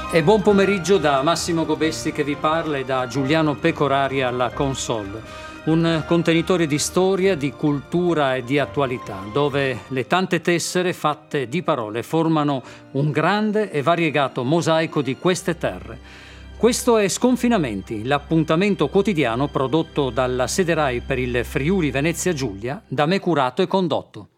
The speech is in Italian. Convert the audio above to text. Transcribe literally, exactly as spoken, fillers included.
E buon pomeriggio da Massimo Gobesti che vi parla e da Giuliano Pecorari alla console. Un contenitore di storia, di cultura e di attualità, dove le tante tessere fatte di parole formano un grande e variegato mosaico di queste terre. Questo è Sconfinamenti, l'appuntamento quotidiano prodotto dalla Sede Rai per il Friuli Venezia Giulia, da me curato e condotto.